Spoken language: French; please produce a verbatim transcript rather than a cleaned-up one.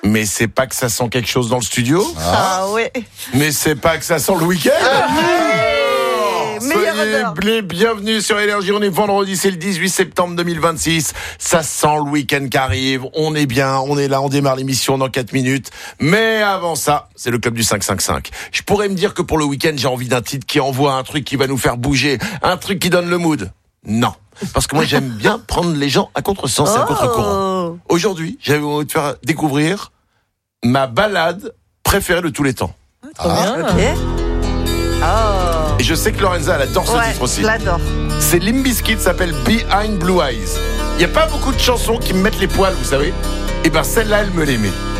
Mais c'est pas que ça sent quelque chose dans le studio. Ah, ah ouais. Mais c'est pas que ça sent le week-end. Ah, oui. Soyez les bienvenus sur Énergie. On est vendredi, c'est le dix-huit septembre deux mille vingt-six. Ça sent le week-end qui arrive. On est bien, on est là, on démarre l'émission dans quatre minutes. Mais avant ça, c'est le club du cinq cent cinquante-cinq. Je pourrais me dire que pour le week-end, j'ai envie d'un titre qui envoie un truc qui va nous faire bouger, un truc qui donne le mood. Non. Parce que moi, j'aime bien prendre les gens à contresens et à contre-courant. Aujourd'hui, j'avais envie de faire découvrir ma balade préférée de tous les temps. Trop ah, bien. Ok. Oh. Et je sais que Lorenza, elle adore ce ouais, titre aussi. Je l'adore. C'est Limp Bizkit, s'appelle Behind Blue Eyes. Il n'y a pas beaucoup de chansons qui me mettent les poils, vous savez. Et ben celle-là, elle me les met.